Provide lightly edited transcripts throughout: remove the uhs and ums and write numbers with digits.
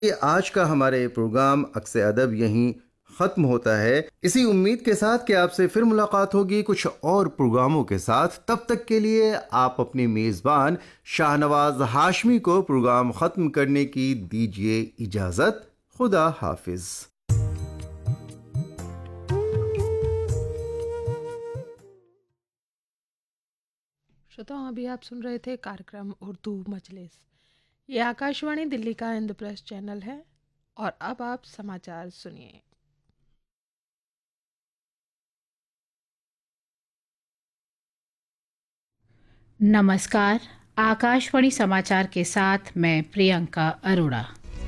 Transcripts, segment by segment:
ये आज का हमारे प्रोग्राम अक्से अदब यहीं ख़त्म होता है। इसी उम्मीद के साथ कि आपसे फिर मुलाकात होगी कुछ और प्रोग्रामों के साथ। तब तक के लिए आप अपने मेज़बान शाहनवाज हाशमी को प्रोग्राम ख़त्म करने की दीजिए इजाज़त। खुदा हाफिज़। श्रोताओं, अभी आप सुन रहे थे कार्यक्रम उर्दू मजलिस। ये आकाशवाणी दिल्ली का इंद्रप्रस्थ चैनल है और अब आप समाचार सुनिए। नमस्कार। आकाशवाणी समाचार के साथ मैं प्रियंका अरोड़ा।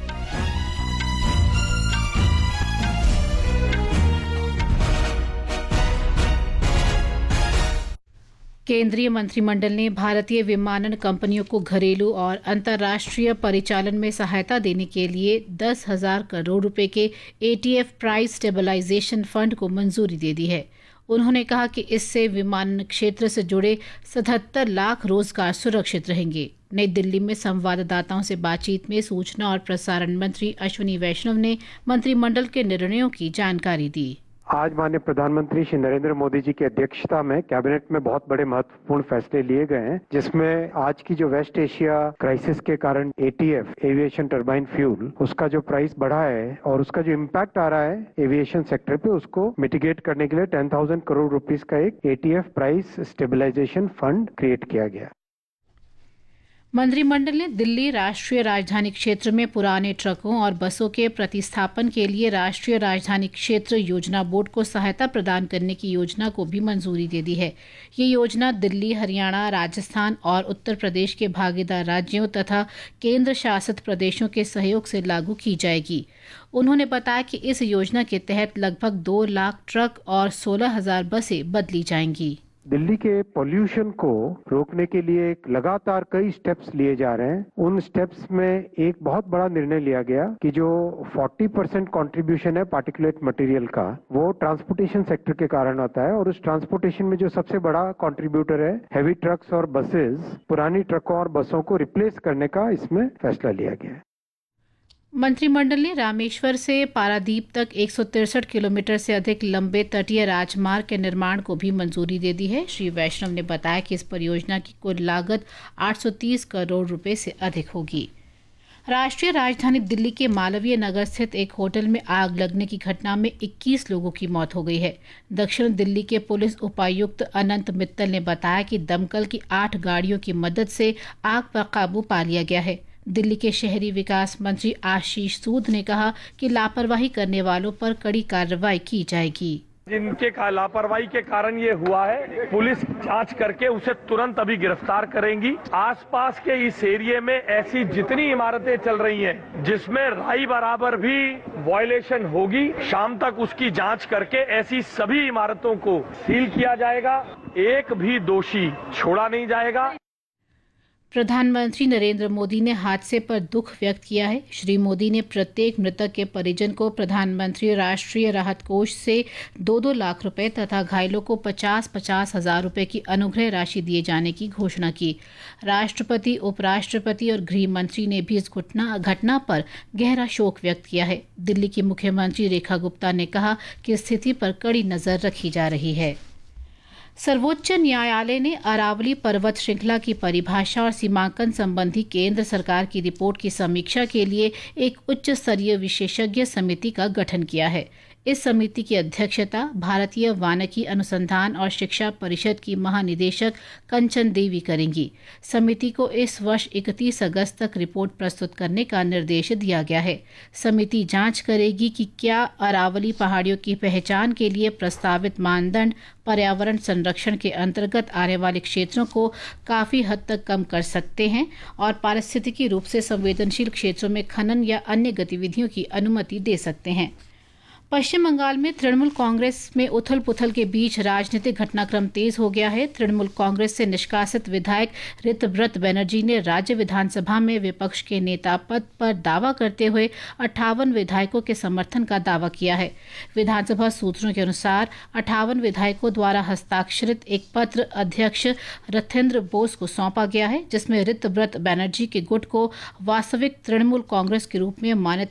केंद्रीय मंत्रिमंडल ने भारतीय विमानन कंपनियों को घरेलू और अंतर्राष्ट्रीय परिचालन में सहायता देने के लिए 10,000 करोड़ रुपए के एटीएफ प्राइस स्टेबलाइजेशन फंड को मंजूरी दे दी है। उन्होंने कहा कि इससे विमानन क्षेत्र से जुड़े 77 लाख रोजगार सुरक्षित रहेंगे। नई दिल्ली में संवाददाताओं से बातचीत में सूचना और प्रसारण मंत्री अश्विनी वैष्णव ने मंत्रिमंडल के निर्णयों की जानकारी दी। आज माननीय प्रधानमंत्री श्री नरेंद्र मोदी जी की अध्यक्षता में कैबिनेट में बहुत बड़े महत्वपूर्ण फैसले लिए गए हैं, जिसमें आज की जो वेस्ट एशिया क्राइसिस के कारण एटीएफ एविएशन टर्बाइन फ्यूल उसका जो प्राइस बढ़ा है और उसका जो इम्पैक्ट आ रहा है एविएशन सेक्टर पे, उसको मिटिगेट करने के लिए 10,000 करोड़ रुपीस का एक ETF price stabilization fund create किया गया। मंत्रिमंडल ने दिल्ली राष्ट्रीय राजधानी क्षेत्र में पुराने ट्रकों और बसों के प्रतिस्थापन के लिए राष्ट्रीय राजधानी क्षेत्र योजना बोर्ड को सहायता प्रदान करने की योजना को भी मंजूरी दे दी है। ये योजना दिल्ली, हरियाणा, राजस्थान और उत्तर प्रदेश के भागीदार राज्यों तथा केंद्र शासित प्रदेशों के सहयोग से लागू की जाएगी। उन्होंने बताया कि इस योजना के तहत लगभग 2 लाख ट्रक और 16,000 बसें बदली जाएंगी। दिल्ली के पोल्यूशन को रोकने के लिए लगातार कई स्टेप्स लिए जा रहे हैं। उन स्टेप्स में एक बहुत बड़ा निर्णय लिया गया कि जो 40% कंट्रीब्यूशन है पार्टिकुलेट मटेरियल का, वो ट्रांसपोर्टेशन सेक्टर के कारण आता है। और उस ट्रांसपोर्टेशन में जो सबसे बड़ा कंट्रीब्यूटर है हैवी ट्रक्स और बसेस, पुरानी ट्रकों और बसों को रिप्लेस करने का इसमें फैसला लिया गया है। मंत्रिमंडल ने रामेश्वर से पारादीप तक 163 किलोमीटर से अधिक लंबे तटीय राजमार्ग के निर्माण को भी मंजूरी दे दी है। श्री वैष्णव ने बताया कि इस परियोजना की कुल लागत 830 करोड़ रुपए से अधिक होगी। राष्ट्रीय राजधानी दिल्ली के मालवीय नगर स्थित एक होटल में आग लगने की घटना में 21 लोगों की मौत हो गई है। दक्षिण दिल्ली के पुलिस उपायुक्त अनंत मित्तल ने बताया कि दमकल की 8 गाड़ियों की मदद से आग पर काबू पा लिया गया है। दिल्ली के शहरी विकास मंत्री आशीष सूद ने कहा कि लापरवाही करने वालों पर कड़ी कार्रवाई की जाएगी। जिनके लापरवाही के कारण ये हुआ है, पुलिस जांच करके उसे तुरंत अभी गिरफ्तार करेंगी। आसपास के इस एरिया में ऐसी जितनी इमारतें चल रही हैं जिसमें राई बराबर भी वायलेशन होगी, शाम तक उसकी जांच करके ऐसी सभी इमारतों को सील किया जाएगा। एक भी दोषी छोड़ा नहीं जाएगा। प्रधानमंत्री नरेंद्र मोदी ने हादसे पर दुख व्यक्त किया है। श्री मोदी ने प्रत्येक मृतक के परिजन को प्रधानमंत्री राष्ट्रीय राहत कोष से 2-2 लाख रुपए तथा घायलों को 50-50 हजार रुपए की अनुग्रह राशि दिए जाने की घोषणा की। राष्ट्रपति, उपराष्ट्रपति और गृह मंत्री ने भी इस घटना पर गहरा शोक व्यक्त किया है। दिल्ली की मुख्यमंत्री रेखा गुप्ता ने कहा कि स्थिति पर कड़ी नजर रखी जा रही है। सर्वोच्च न्यायालय ने अरावली पर्वत श्रृंखला की परिभाषा और सीमांकन संबंधी केंद्र सरकार की रिपोर्ट की समीक्षा के लिए एक उच्च स्तरीय विशेषज्ञ समिति का गठन किया है। इस समिति की अध्यक्षता भारतीय वानिकी अनुसंधान और शिक्षा परिषद की महानिदेशक कंचन देवी करेंगी। समिति को इस वर्ष 31 अगस्त तक रिपोर्ट प्रस्तुत करने का निर्देश दिया गया है। समिति जांच करेगी कि क्या अरावली पहाड़ियों की पहचान के लिए प्रस्तावित मानदंड पर्यावरण संरक्षण के अंतर्गत आने वाले क्षेत्रों को काफी हद तक कम कर सकते हैं और पारिस्थितिकी रूप से संवेदनशील क्षेत्रों में खनन या अन्य गतिविधियों की अनुमति दे सकते हैं। पश्चिम बंगाल में तृणमूल कांग्रेस में उथल पुथल के बीच राजनीतिक घटनाक्रम तेज हो गया है। तृणमूल कांग्रेस से निष्कासित विधायक ऋतव्रत बनर्जी ने राज्य विधानसभा में विपक्ष के नेता पद पर दावा करते हुए 58 विधायकों के समर्थन का दावा किया है। विधानसभा सूत्रों के अनुसार 58 विधायकों द्वारा हस्ताक्षरित एक पत्र अध्यक्ष रथेंद्र बोस को सौंपा गया है, जिसमें ऋतव्रत बनर्जी के गुट को वास्तविक तृणमूल कांग्रेस के रूप में मान्यता